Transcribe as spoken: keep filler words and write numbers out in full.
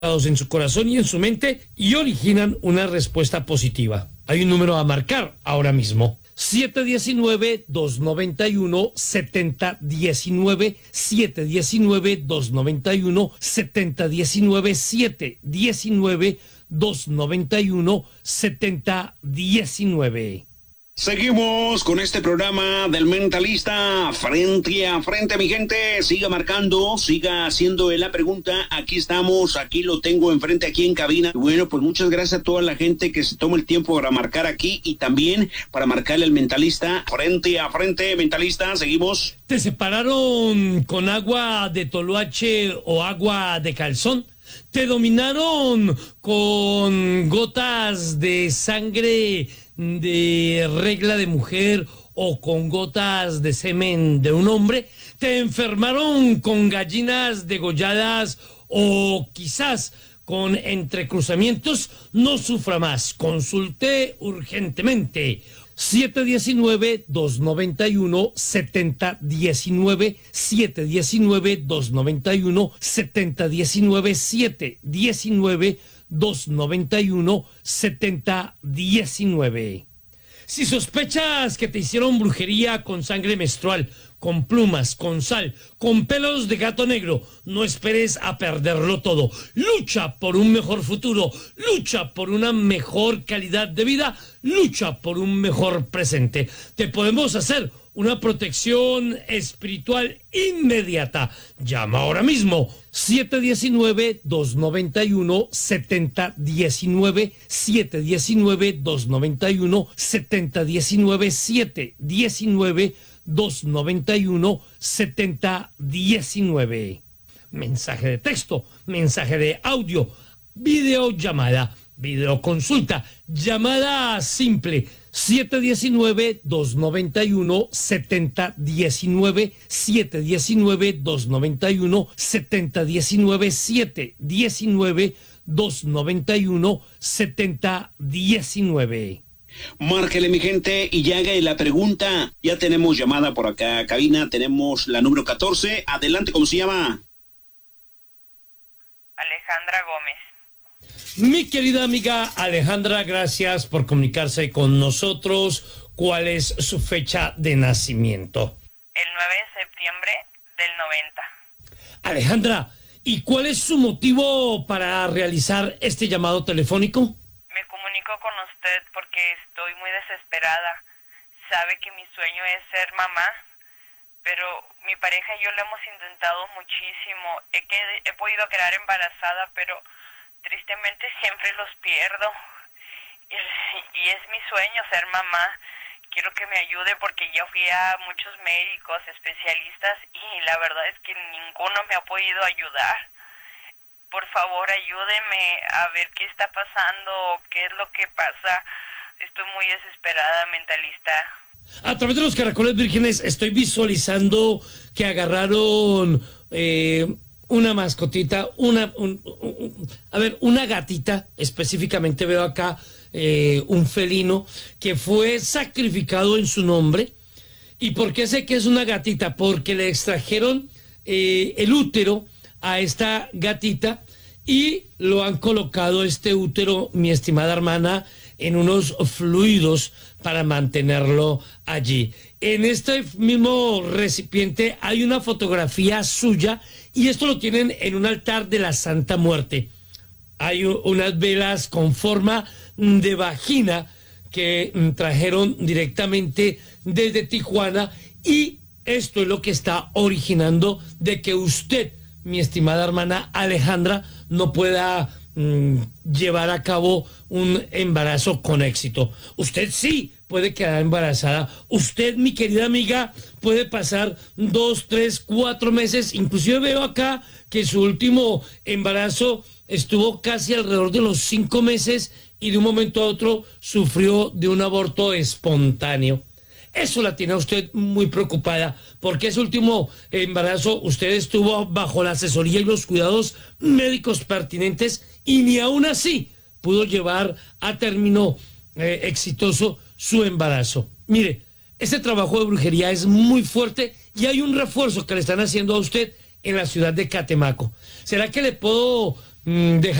en su corazón y en su mente y originan una respuesta positiva. Hay un número a marcar ahora mismo. siete uno nueve, dos nueve uno, siete cero uno nueve, siete uno nueve, dos nueve uno, siete cero uno nueve, siete uno nueve, dos nueve uno, siete cero uno nueve. Seguimos con este programa del Mentalista frente a frente, mi gente. Siga marcando, siga haciendo la pregunta. Aquí estamos, aquí lo tengo enfrente, aquí en cabina. Bueno, pues muchas gracias a toda la gente que se toma el tiempo para marcar aquí y también para marcarle al Mentalista frente a frente. Mentalista, seguimos. ¿Te separaron con agua de toloache o agua de calzón? ¿Te dominaron con gotas de sangre de regla de mujer o con gotas de semen de un hombre? ¿Te enfermaron con gallinas degolladas o quizás con entrecruzamientos? No sufra más, consulte urgentemente. siete uno nueve, dos nueve uno, siete cero uno nueve, siete uno nueve, dos nueve uno, siete cero uno nueve, siete uno nueve, dos nueve uno, siete cero uno nueve. Si sospechas que te hicieron brujería con sangre menstrual, con plumas, con sal, con pelos de gato negro, no esperes a perderlo todo. Lucha por un mejor futuro, lucha por una mejor calidad de vida, lucha por un mejor presente. Te podemos hacer una protección espiritual inmediata. Llama ahora mismo. siete uno nueve, dos nueve uno, siete cero uno nueve, siete uno nueve, dos nueve uno, siete cero uno nueve, siete uno nueve, dos nueve uno, siete cero uno nueve. Mensaje de texto, mensaje de audio, videollamada, videoconsulta, llamada simple. siete uno nueve, dos nueve uno, siete cero uno nueve, siete uno nueve, dos nueve uno, siete cero uno nueve, siete uno nueve, dos nueve uno, siete cero uno nueve. Márquele, mi gente, y ya haga la pregunta. Ya tenemos llamada por acá, cabina, tenemos la número catorce. Adelante, ¿cómo se llama? Alejandra Gómez. Mi querida amiga Alejandra, gracias por comunicarse con nosotros. ¿Cuál es su fecha de nacimiento? El nueve de septiembre del noventa. Alejandra, ¿y cuál es su motivo para realizar este llamado telefónico? Me comunico con usted porque estoy muy desesperada. Sabe que mi sueño es ser mamá, pero mi pareja y yo lo hemos intentado muchísimo. He, que, he podido quedar embarazada, pero tristemente siempre los pierdo. Y, y es mi sueño ser mamá. Quiero que me ayude porque ya fui a muchos médicos, especialistas, y la verdad es que ninguno me ha podido ayudar. Por favor, ayúdeme a ver qué está pasando, qué es lo que pasa. Estoy muy desesperada, Mentalista. A través de los caracoles vírgenes estoy visualizando que agarraron eh, una mascotita, una, un, un, a ver, una gatita, específicamente veo acá eh, un felino que fue sacrificado en su nombre. ¿Y por qué sé que es una gatita? Porque le extrajeron eh, el útero a esta gatita y lo han colocado este útero, mi estimada hermana, en unos fluidos para mantenerlo allí. En este mismo recipiente hay una fotografía suya y esto lo tienen en un altar de la Santa Muerte. Hay unas velas con forma de vagina que trajeron directamente desde Tijuana y esto es lo que está originando de que usted, mi estimada hermana Alejandra, no pueda mmm, llevar a cabo un embarazo con éxito. Usted sí puede quedar embarazada. Usted, mi querida amiga, puede pasar dos, tres, cuatro meses. Inclusive veo acá que su último embarazo estuvo casi alrededor de los cinco meses y de un momento a otro sufrió de un aborto espontáneo. Eso la tiene a usted muy preocupada, porque ese último embarazo usted estuvo bajo la asesoría y los cuidados médicos pertinentes y ni aún así pudo llevar a término eh, exitoso su embarazo. Mire, este trabajo de brujería es muy fuerte y hay un refuerzo que le están haciendo a usted en la ciudad de Catemaco. ¿Será que le puedo mm,